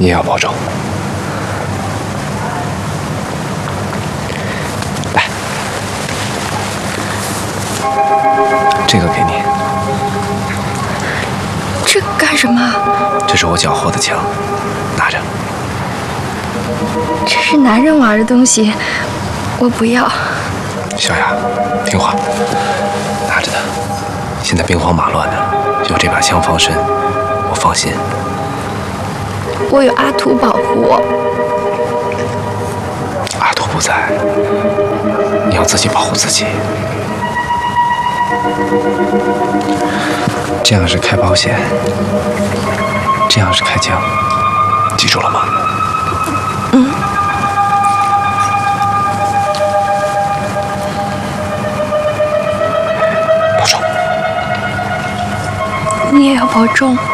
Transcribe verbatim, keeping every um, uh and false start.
你也要保重。来，这个给你。 这干什么？ 这是我缴获的枪，拿着。 这是男人玩的东西，我不要。 小雅，听话，拿着它。现在兵荒马乱的，有这把枪防身，我放心。 我有阿图保护我。 阿图不在，你要自己保护自己。这样是开保险，这样是开枪，记住了吗？ 嗯。 保重。 你也要保重。